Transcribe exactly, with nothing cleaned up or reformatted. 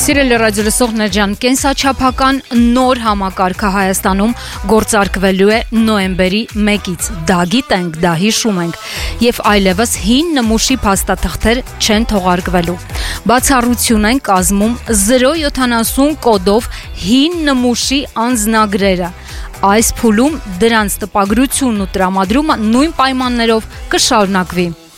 Սիրելի ռադիոլսողներ ջան, կենսաչափական նոր համակարգը Հայաստանում գործարկվելու է նոյեմբերի մեկից, դա գիտենք, դա հիշում ենք, և այլևս հին նմուշի փաստաթղթեր չեն թողարկվելու, բացառություն են կազմում զրո յոթանասուն կոդով հին նմուշի անձնագրերը, այս փուլում դրանց տպագրությունն ու տրամադրումը նույն պայմաններով կշարունակվի։